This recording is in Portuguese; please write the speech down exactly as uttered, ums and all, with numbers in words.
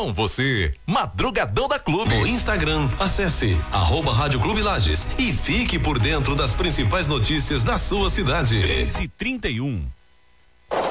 Com você, Madrugadão da Clube. No Instagram, acesse arroba Rádio Clube Lages e fique por dentro das principais notícias da sua cidade. treze e trinta e um.